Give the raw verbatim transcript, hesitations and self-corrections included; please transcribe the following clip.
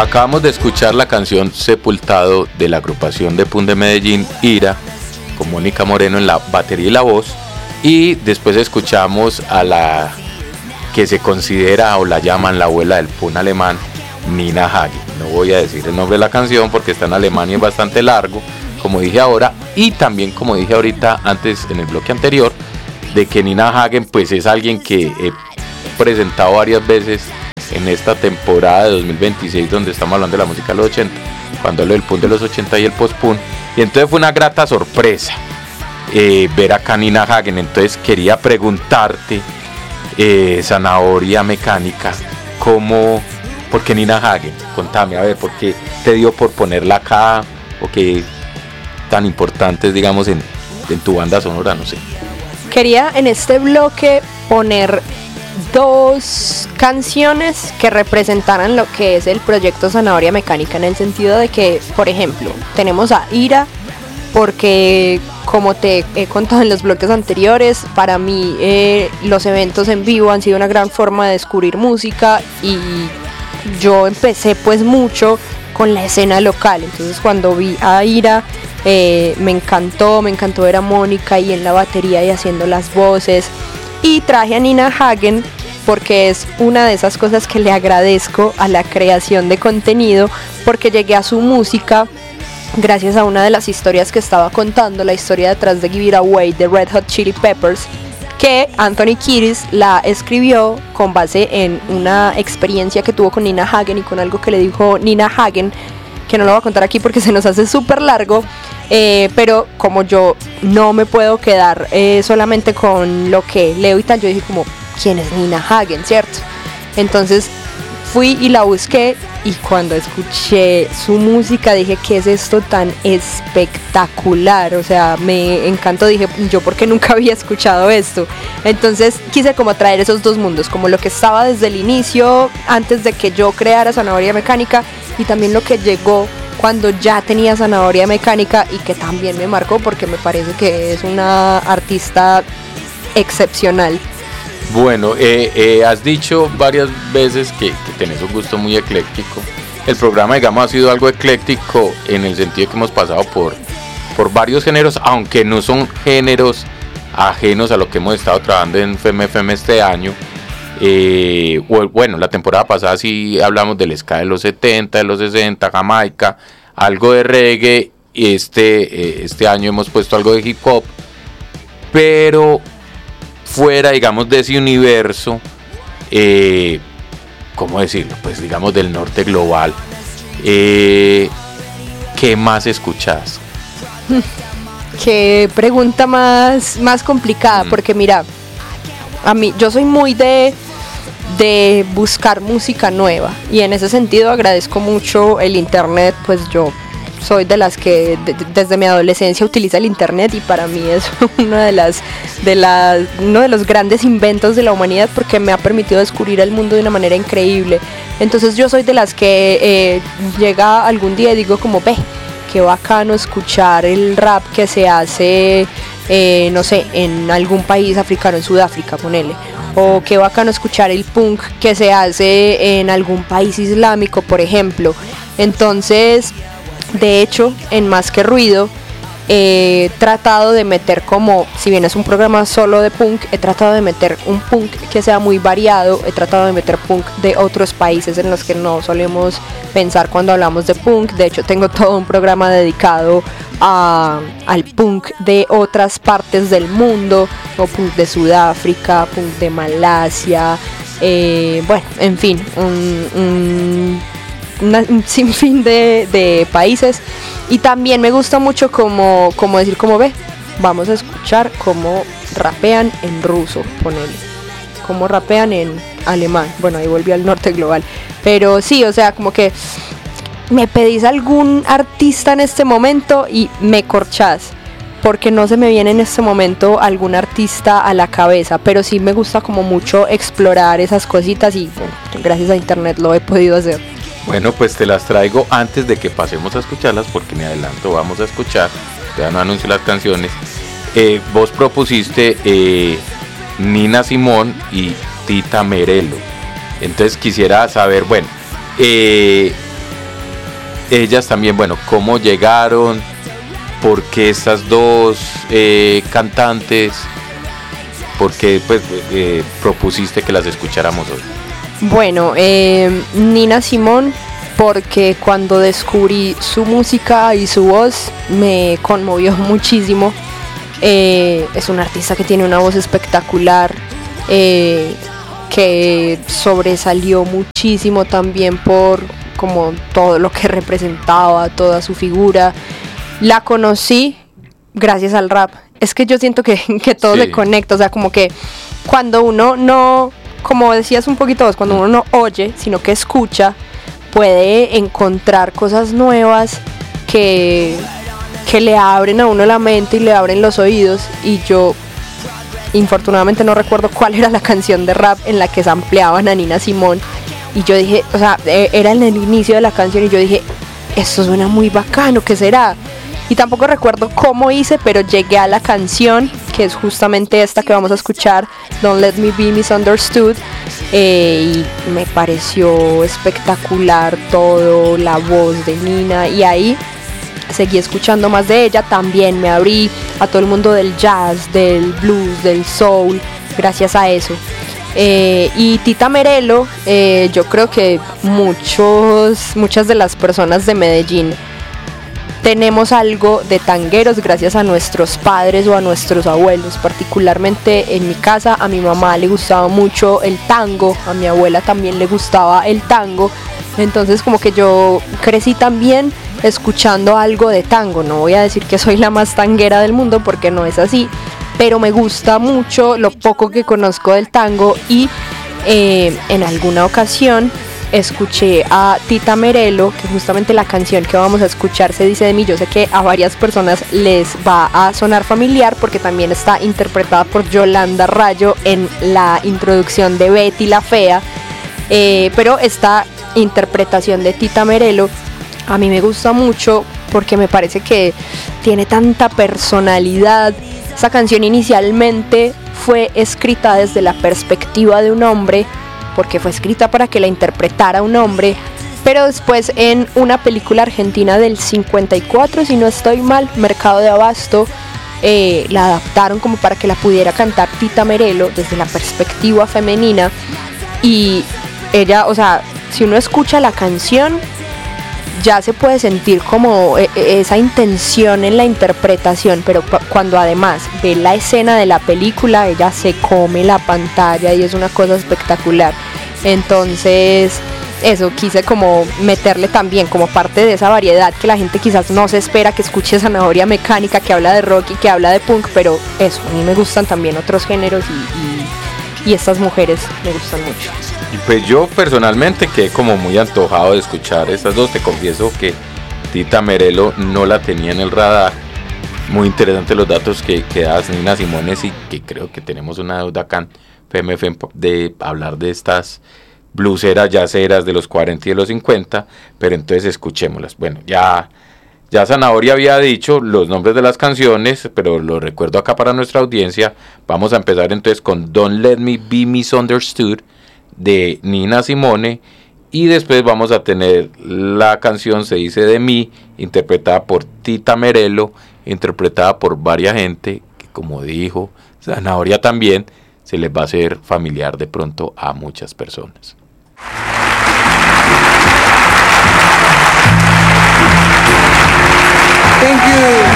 acabamos de escuchar la canción Sepultado de la agrupación de punk de Medellín, Ira, con Mónica Moreno en la batería y la voz, y después escuchamos a la que se considera o la llaman la abuela del punk alemán, Nina Hagen. No voy a decir el nombre de la canción porque está en alemán y es bastante largo, como dije ahora, y también como dije ahorita antes en el bloque anterior, de que Nina Hagen pues es alguien que he presentado varias veces en esta temporada de dos mil veintiséis, donde estamos hablando de la música de los ochenta, cuando hablo del punk de los ochenta y el post-punk, y entonces fue una grata sorpresa eh, ver acá a Nina Hagen. Entonces quería preguntarte, eh, Zanahoria Mecánica, ¿cómo, por qué Nina Hagen? Contame, a ver, ¿por qué te dio por ponerla acá, o qué tan importante es, digamos, en, en tu banda sonora? No sé. Quería en este bloque poner dos canciones que representaran lo que es el proyecto Zanahoria Mecánica, en el sentido de que, por ejemplo, tenemos a Ira, porque como te he contado en los bloques anteriores, para mí eh, los eventos en vivo han sido una gran forma de descubrir música, y yo empecé pues mucho con la escena local. Entonces cuando vi a Ira eh, me encantó, me encantó ver a Mónica ahí en la batería y haciendo las voces. Y traje a Nina Hagen porque es una de esas cosas que le agradezco a la creación de contenido, porque llegué a su música gracias a una de las historias que estaba contando, la historia detrás de Give It Away de Red Hot Chili Peppers, que Anthony Kiedis la escribió con base en una experiencia que tuvo con Nina Hagen y con algo que le dijo Nina Hagen, que no lo voy a contar aquí porque se nos hace súper largo. Eh, pero como yo no me puedo quedar eh, solamente con lo que leo y tal, yo dije como, ¿quién es Nina Hagen, cierto? Entonces fui y la busqué, y cuando escuché su música dije, ¿qué es esto tan espectacular? O sea, me encantó. Dije, yo porque nunca había escuchado esto. Entonces quise como traer esos dos mundos, como lo que estaba desde el inicio, antes de que yo creara Zanahoria Mecánica, y también lo que llegó cuando ya tenía Zanahoria Mecánica, y que también me marcó porque me parece que es una artista excepcional. Bueno, eh, eh, has dicho varias veces que, que tenés un gusto muy ecléctico. El programa, digamos, ha sido algo ecléctico en el sentido que hemos pasado por, por varios géneros, aunque no son géneros ajenos a lo que hemos estado trabajando en F M F M este año. Eh, bueno, la temporada pasada sí hablamos del ska de los setenta, de los sesenta, Jamaica, algo de reggae. Este, eh, este año hemos puesto algo de hip hop, pero fuera, digamos, de ese universo, eh, ¿cómo decirlo? Pues digamos del norte global, eh, ¿qué más escuchás? Qué pregunta más, más complicada, mm. porque mira, a mí, yo soy muy de, de buscar música nueva, y en ese sentido agradezco mucho el internet. Pues yo soy de las que de, desde mi adolescencia utiliza el internet, y para mí es una de las, de las, uno de los grandes inventos de la humanidad, porque me ha permitido descubrir el mundo de una manera increíble. Entonces yo soy de las que eh, llega algún día y digo como, ve, qué bacano escuchar el rap que se hace, eh, no sé, en algún país africano, en Sudáfrica, ponele. O qué bacano escuchar el punk que se hace en algún país islámico, por ejemplo. Entonces, de hecho, en Más que Ruido he tratado de meter, como, si bien es un programa solo de punk, he tratado de meter un punk que sea muy variado. He tratado de meter punk de otros países en los que no solemos pensar cuando hablamos de punk. De hecho, tengo todo un programa dedicado a, al punk de otras partes del mundo, como punk de Sudáfrica, punk de Malasia, eh, bueno, en fin, un, un Una, un sinfín de, de países. Y también me gusta mucho como, como decir, como ve, vamos a escuchar cómo rapean en ruso, ponele, cómo rapean en alemán. Bueno, ahí volví al norte global. Pero sí, o sea, como que me pedís algún artista en este momento y me corchás, porque no se me viene en este momento algún artista a la cabeza, pero sí me gusta como mucho explorar esas cositas, y bueno, gracias a internet lo he podido hacer. Bueno, pues te las traigo antes de que pasemos a escucharlas, porque me adelanto, vamos a escuchar, ya no anuncio las canciones. Eh, vos propusiste eh, Nina Simone y Tita Merelo. Entonces quisiera saber, bueno, eh, ellas también, bueno, cómo llegaron, por qué estas dos eh, cantantes, por qué pues, eh, propusiste que las escucháramos hoy. Bueno, eh, Nina Simone, porque cuando descubrí su música y su voz me conmovió muchísimo. Eh, es una artista que tiene una voz espectacular, eh, que sobresalió muchísimo también por como todo lo que representaba, toda su figura. La conocí gracias al rap. Es que yo siento que, que todo sí. se conecta, o sea, como que cuando uno no, como decías un poquito vos, cuando uno no oye, sino que escucha, puede encontrar cosas nuevas que, que le abren a uno la mente y le abren los oídos. Y yo, infortunadamente, no recuerdo cuál era la canción de rap en la que sampleaban a Nina Simone. Y yo dije, o sea, era en el inicio de la canción y yo dije, esto suena muy bacano, ¿qué será? Y tampoco recuerdo cómo hice, pero llegué a la canción, que es justamente esta que vamos a escuchar, Don't Let Me Be Misunderstood, eh, y me pareció espectacular todo, la voz de Nina, y ahí seguí escuchando más de ella. También me abrí a todo el mundo del jazz, del blues, del soul, gracias a eso. Eh, y Tita Merello, eh, yo creo que muchos, muchas de las personas de Medellín tenemos algo de tangueros gracias a nuestros padres o a nuestros abuelos. Particularmente en mi casa a mi mamá le gustaba mucho el tango, a mi abuela también le gustaba el tango. Entonces como que yo crecí también escuchando algo de tango. No voy a decir que soy la más tanguera del mundo porque no es así, pero me gusta mucho lo poco que conozco del tango. Y eh, en alguna ocasión escuché a Tita Merello, que justamente la canción que vamos a escuchar se dice de mí. Yo sé que a varias personas les va a sonar familiar porque también está interpretada por Yolanda Rayo en la introducción de Betty la Fea, eh, pero esta interpretación de Tita Merello a mí me gusta mucho porque me parece que tiene tanta personalidad. Esa canción inicialmente fue escrita desde la perspectiva de un hombre, porque fue escrita para que la interpretara un hombre, pero después en una película argentina del cincuenta y cuatro, si no estoy mal, Mercado de Abasto, eh, la adaptaron como para que la pudiera cantar Tita Merello desde la perspectiva femenina. Y ella, o sea, si uno escucha la canción, ya se puede sentir como eh, esa intención en la interpretación, pero p- cuando además ve la escena de la película, ella se come la pantalla y es una cosa espectacular. Entonces eso quise como meterle también como parte de esa variedad que la gente quizás no se espera que escuche Zanahoria Mecánica, que habla de rock y que habla de punk, pero eso, a mí me gustan también otros géneros y, y, y estas mujeres me gustan mucho. Y pues yo personalmente quedé como muy antojado de escuchar estas dos. Te confieso que Tita Merello no la tenía en el radar. Muy interesante los datos que, que das, Nina Simone, y que creo que tenemos una deuda acá en F M F de hablar de estas bluseras, jazzeras de los cuarenta y de los cincuenta, pero entonces escuchémoslas. Bueno, ya, ya Zanahoria había dicho los nombres de las canciones, pero lo recuerdo acá para nuestra audiencia. Vamos a empezar entonces con Don't Let Me Be Misunderstood de Nina Simone, y después vamos a tener la canción Se Dice de Mí, interpretada por Tita Merello, interpretada por varias gente que, como dijo Zanahoria, también se les va a hacer familiar de pronto a muchas personas. Thank you.